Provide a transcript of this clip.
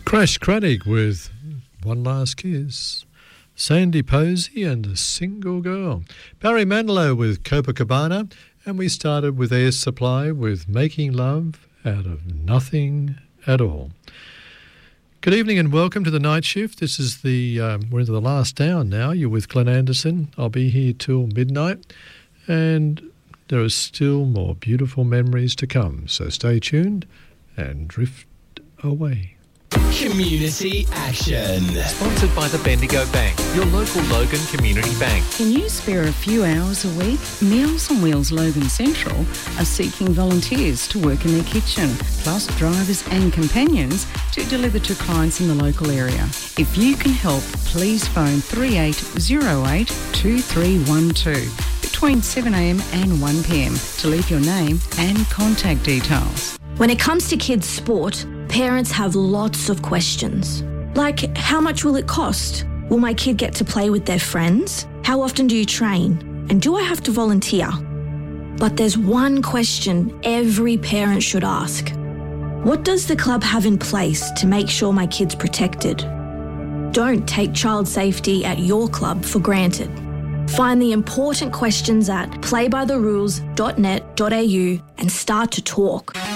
Crash Craddock with One Last Kiss. Sandy Posey and A Single Girl. Barry Manilow with Copacabana. And we started with Air Supply with Making Love Out of Nothing at All. Good evening and welcome to the night shift. This is we're into the last hour now. You're with Glenn Anderson. I'll be here till midnight. And there are still more beautiful memories to come. So stay tuned and drift away. Community Action. Sponsored by the Bendigo Bank, your local Logan Community Bank. Can you spare a few hours a week? Meals on Wheels Logan Central are seeking volunteers to work in their kitchen, plus drivers and companions to deliver to clients in the local area. If you can help, please phone 3808 2312 between 7am and 1pm to leave your name and contact details. When it comes to kids' sport, parents have lots of questions. Like, how much will it cost? Will my kid get to play with their friends? How often do you train? And do I have to volunteer? But there's one question every parent should ask. What does the club have in place to make sure my kid's protected? Don't take child safety at your club for granted. Find the important questions at playbytherules.net.au and start to talk.